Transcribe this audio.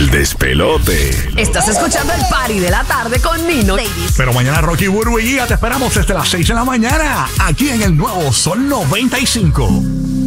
El despelote. Estás escuchando el party de la tarde con Nino, ladies. Pero mañana Rocky, Burbu y Giga te esperamos desde las 6 de la mañana aquí en el nuevo Sol 95.